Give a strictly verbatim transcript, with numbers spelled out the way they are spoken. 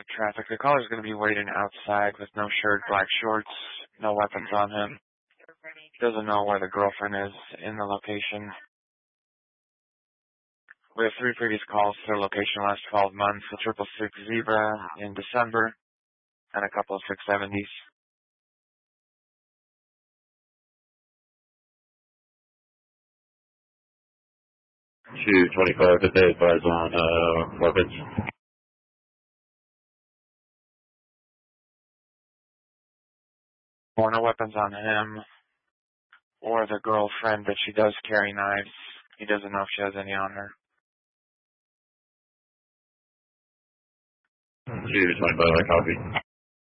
traffic. The caller's going to be waiting outside with no shirt, black shorts, no weapons on him. Doesn't know where the girlfriend is in the location. We have three previous calls to the location last twelve months, a triple six Zebra in December, and a couple of six seventies. two twenty-five, if they advise on uh, weapons. Or no weapons on him, or the girlfriend, but she does carry knives. He doesn't know if she has any on her. two twenty-five, I copy.